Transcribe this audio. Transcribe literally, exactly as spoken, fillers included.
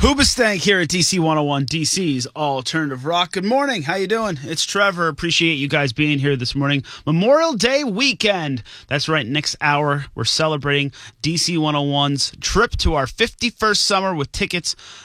Hoobastank here at D C one oh one, D C's Alternative Rock. Good morning. How you doing? It's Trevor. Appreciate you guys being here this morning. Memorial Day weekend. That's right. Next hour, we're celebrating D C one oh one's trip to our fifty-first summer with tickets